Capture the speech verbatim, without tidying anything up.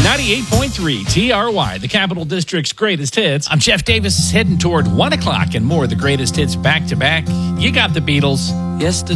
ninety-eight point three T R Y, the Capital District's greatest hits. I'm Jeff Davis, heading toward one o'clock and more of the greatest hits back to back. You got the Beatles. Yesterday.